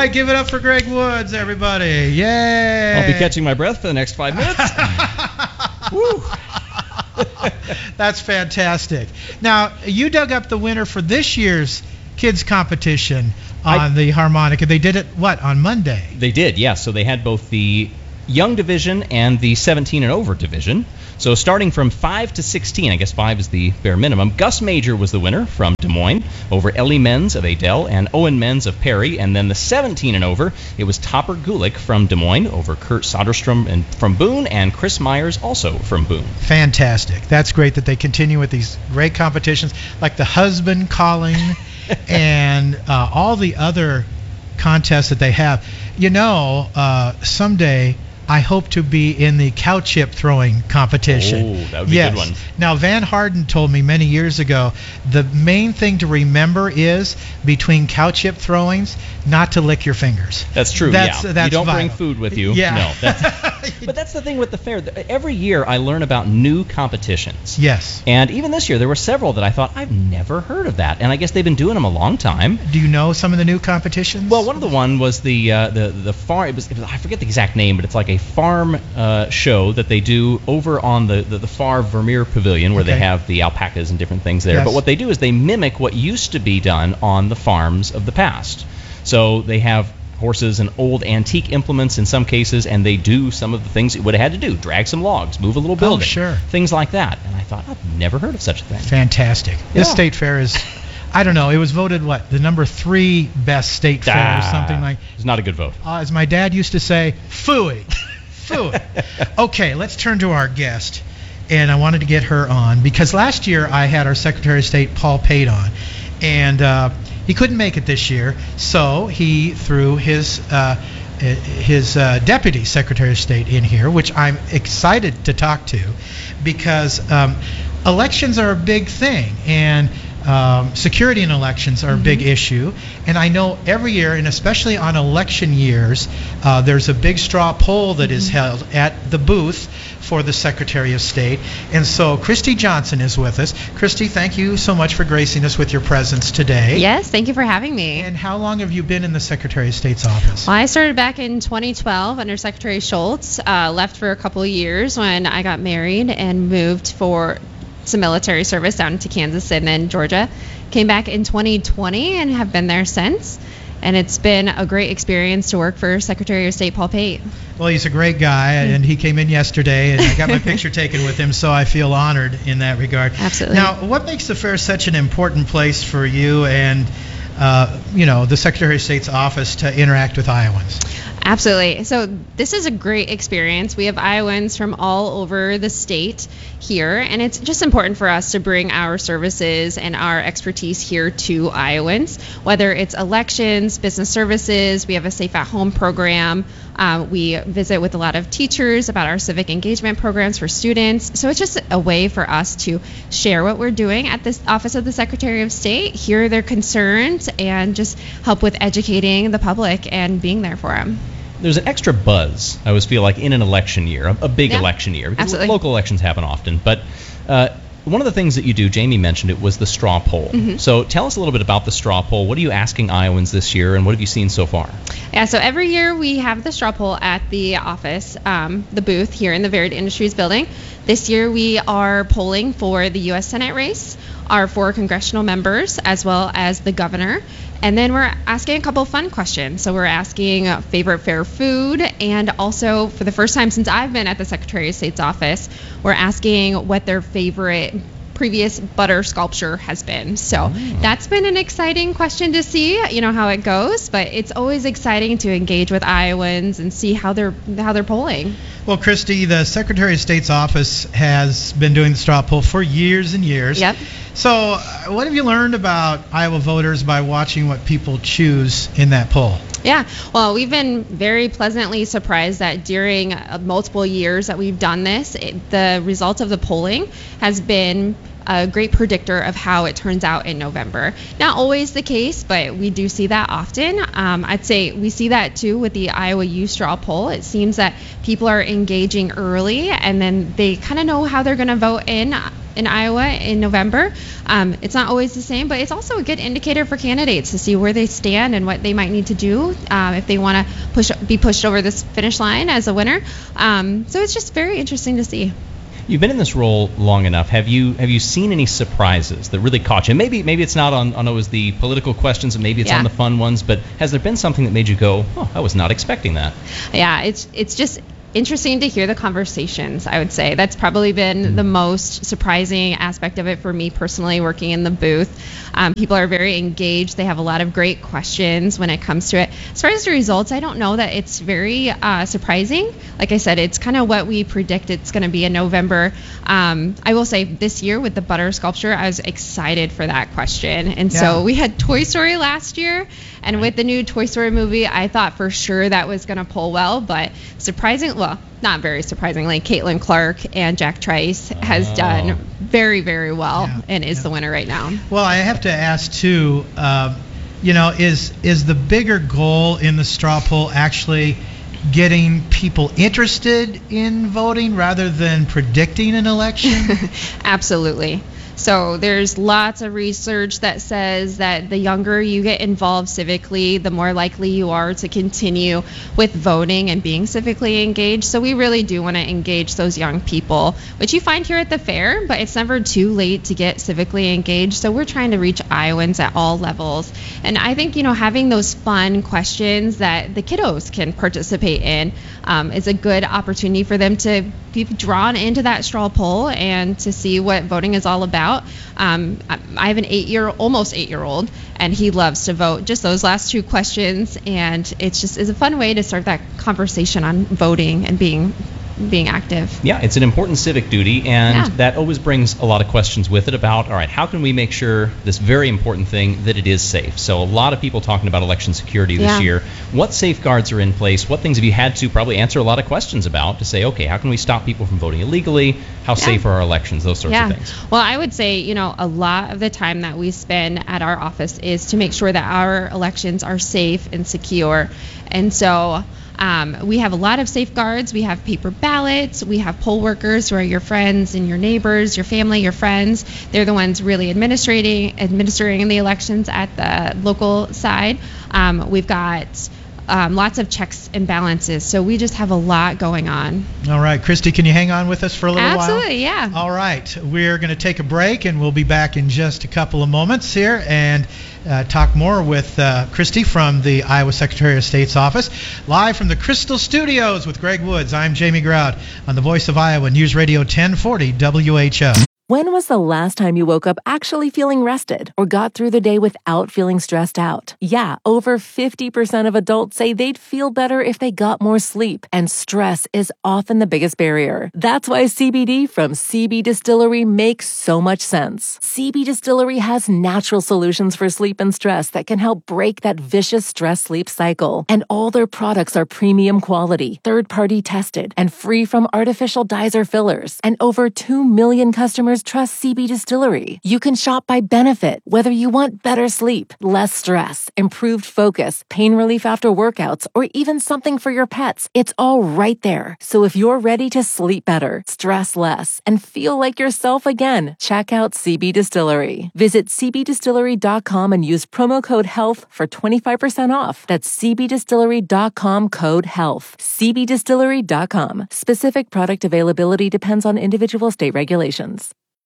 right, give it up for Greg Woods, everybody. Yay. I'll be catching my breath for the next 5 minutes. Woo. That's fantastic. Now, you dug up the winner for this year's kids competition on the harmonica. They did it, on Monday? They did, yes. So they had both the young division and the 17 and over division. So starting from 5 to 16, I guess 5 is the bare minimum, Gus Major was the winner from Des Moines over Ellie Menz of Adel and Owen Menz of Perry. And then the 17 and over, it was Topper Gulick from Des Moines over Kurt Soderstrom from Boone and Chris Myers also from Boone. Fantastic. That's great that they continue with these great competitions like the husband calling and all the other contests that they have. Someday I hope to be in the cow chip throwing competition. Oh, that would be a good one. Now, Van Harden told me many years ago, the main thing to remember is between cow chip throwings, not to lick your fingers. That's true, That's you don't vital. bring food with you. Yeah. No. But that's the thing with the fair. Every year I learn about new competitions. Yes. And even this year there were several that I thought, I've never heard of that. And I guess they've been doing them a long time. Do you know some of the new competitions? Well, one of the one was the farm. It was, I forget the exact name, but it's like a farm show that they do over on the far Vermeer Pavilion where they have the alpacas and different things there. Yes. But what they do is they mimic what used to be done on the farms of the past. So they have horses and old antique implements in some cases, and they do some of the things you would have had to do. Drag some logs, move a little building. Oh, sure. Things like that. And I thought, I've never heard of such a thing. Fantastic. This state fair is, I don't know, it was voted, the number 3 best state fair or something like. It's not a good vote. As my dad used to say, phooey. Phooey. Okay, let's turn to our guest. And I wanted to get her on because last year I had our Secretary of State, Paul Pate, on. And he couldn't make it this year, so he threw his Deputy Secretary of State in here, which I'm excited to talk to because elections are a big thing, and security in elections are a big issue. And I know every year, and especially on election years, there's a big straw poll that is held at the booth for the Secretary of State. And so Christy Johnson is with us. Christy, thank you so much for gracing us with your presence today. Yes, thank you for having me. And how long have you been in the Secretary of State's office? Well, I started back in 2012 under Secretary Schultz, left for a couple of years when I got married and moved for some military service down to Kansas and then Georgia. Came back in 2020 and have been there since. And it's been a great experience to work for Secretary of State Paul Pate. Well, he's a great guy, and he came in yesterday, and I got my picture taken with him, so I feel honored in that regard. Absolutely. Now, what makes the fair such an important place for you and, the Secretary of State's office to interact with Iowans? Absolutely. So this is a great experience. We have Iowans from all over the state here, and it's just important for us to bring our services and our expertise here to Iowans, whether it's elections, business services. We have a Safe at Home program. We visit with a lot of teachers about our civic engagement programs for students. So it's just a way for us to share what we're doing at this Office of the Secretary of State, hear their concerns, and just help with educating the public and being there for them. There's an extra buzz, I always feel like, in an election year, a big election year. Because absolutely. Local elections happen often. But one of the things that you do, Jamie mentioned it, was the straw poll. So tell us a little bit about the straw poll. What are you asking Iowans this year, and what have you seen so far? Yeah, so every year we have the straw poll at the office, the booth here in the Varied Industries building. This year we are polling for the U.S. Senate race, our 4 congressional members, as well as the governor. And then we're asking a couple fun questions. So we're asking favorite fair food, and also for the first time since I've been at the Secretary of State's office, we're asking what their favorite previous butter sculpture has been. So that's been an exciting question to see, how it goes, but it's always exciting to engage with Iowans and see how they're polling. Well, Christy, the Secretary of State's office has been doing the straw poll for years and years. Yep. So what have you learned about Iowa voters by watching what people choose in that poll? Yeah, well, we've been very pleasantly surprised that during multiple years that we've done this, the results of the polling has been a great predictor of how it turns out in November. Not always the case, but we do see that often. I'd say we see that too with the Iowa U straw poll. It seems that people are engaging early, and then they kind of know how they're going to vote in in Iowa in November. It's not always the same, but it's also a good indicator for candidates to see where they stand and what they might need to do if they want to be pushed over this finish line as a winner. So it's just very interesting to see. You've been in this role long enough. Have you seen any surprises that really caught you? Maybe it's not on always the political questions, and maybe it's on the fun ones. But has there been something that made you go, "Oh, I was not expecting that"? Yeah, it's just interesting to hear the conversations. I would say that's probably been the most surprising aspect of it for me personally, working in the booth. People are very engaged. They have a lot of great questions when it comes to it. As far as the results, I don't know that it's very surprising. Like I said, it's kind of what we predict it's going to be in November. I will say this year with the butter sculpture, I was excited for that question. And so we had Toy Story last year, and with the new Toy Story movie, I thought for sure that was going to pull well, but well, not very surprisingly, Caitlin Clark and Jack Trice has done very, very well and is the winner right now. Well, I have to ask too, is the bigger goal in the straw poll actually getting people interested in voting rather than predicting an election? Absolutely. So there's lots of research that says that the younger you get involved civically, the more likely you are to continue with voting and being civically engaged. So we really do want to engage those young people, which you find here at the fair, but it's never too late to get civically engaged. So we're trying to reach Iowans at all levels. And I think, having those fun questions that the kiddos can participate in is a good opportunity for them to be drawn into that straw poll and to see what voting is all about. I have an almost 8-year-old, and he loves to vote. Just those last two questions, and it's a fun way to start that conversation on voting and being active. Yeah, it's an important civic duty, and that always brings a lot of questions with it about, all right, how can we make sure this very important thing that it is safe? So a lot of people talking about election security this year. What safeguards are in place? What things have you had to probably answer a lot of questions about to say, okay, how can we stop people from voting illegally? How safe are our elections? Those sorts of things. Well, I would say, a lot of the time that we spend at our office is to make sure that our elections are safe and secure. And so we have a lot of safeguards. We have paper ballots. We have poll workers who are your friends and your neighbors, your family, your friends. They're the ones really administering the elections at the local side. We've got lots of checks and balances. So we just have a lot going on. All right. Christy, can you hang on with us for a little while? Absolutely, yeah. All right. We're going to take a break, and we'll be back in just a couple of moments here and talk more with Christy from the Iowa Secretary of State's office. Live from the Crystal Studios with Greg Woods, I'm Jamie Grout on the Voice of Iowa, News Radio 1040 WHO. When was the last time you woke up actually feeling rested or got through the day without feeling stressed out? Yeah, over 50% of adults say they'd feel better if they got more sleep, and stress is often the biggest barrier. That's why CBD from CB Distillery makes so much sense. CB Distillery has natural solutions for sleep and stress that can help break that vicious stress-sleep cycle. And all their products are premium quality, third-party tested, and free from artificial dyes or fillers. And over 2 million customers trust CB Distillery. You can shop by benefit, whether you want better sleep, less stress, improved focus, pain relief after workouts, or even something for your pets. It's all right there. So if you're ready to sleep better, stress less, and feel like yourself again, check out CB Distillery. Visit cbdistillery.com and use promo code HEALTH for 25% off. That's cbdistillery.com code HEALTH. cbdistillery.com. Specific product availability depends on individual state regulations.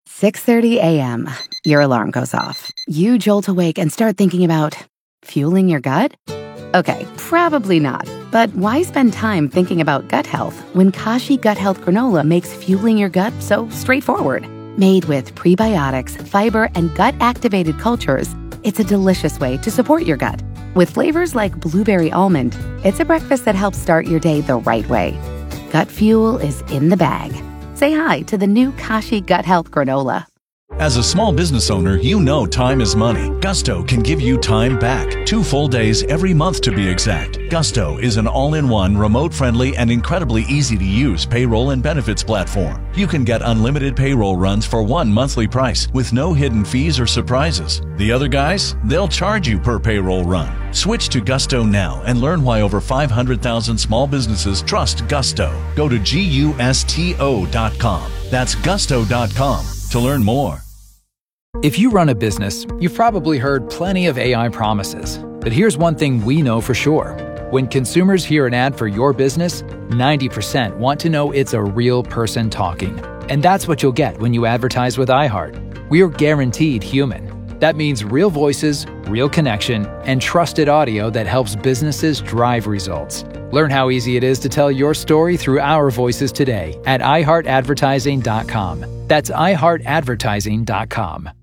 6:30 a.m. Your alarm goes off. You jolt awake and start thinking about fueling your gut? Okay, probably not. But why spend time thinking about gut health when Kashi Gut Health Granola makes fueling your gut so straightforward? Made with prebiotics, fiber, and gut-activated cultures, it's a delicious way to support your gut. With flavors like blueberry almond, it's a breakfast that helps start your day the right way. Gut fuel is in the bag. Say hi to the new Kashi Gut Health Granola. As a small business owner, you know time is money. Gusto can give you time back. 2 full days every month to be exact. Gusto is an all-in-one, remote-friendly, and incredibly easy-to-use payroll and benefits platform. You can get unlimited payroll runs for one monthly price with no hidden fees or surprises. The other guys, they'll charge you per payroll run. Switch to Gusto now and learn why over 500,000 small businesses trust Gusto. Go to gusto.com. That's gusto.com. to learn more. If you run a business, you've probably heard plenty of AI promises. But here's one thing we know for sure. When consumers hear an ad for your business, 90% want to know it's a real person talking. And that's what you'll get when you advertise with iHeart. We're guaranteed human. That means real voices, real connection, and trusted audio that helps businesses drive results. Learn how easy it is to tell your story through our voices today at iHeartAdvertising.com. That's iHeartAdvertising.com.